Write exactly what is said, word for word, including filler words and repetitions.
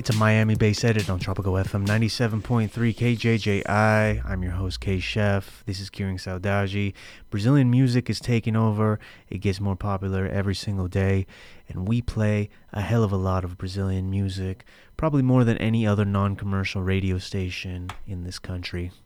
It's a Miami-based edit on Tropical F M ninety-seven point three K J J I. I'm your host, K-Chef. This is Kieran Saudade. Brazilian music is taking over. It gets more popular every single day, and we play a hell of a lot of Brazilian music, probably more than any other non-commercial radio station in this country.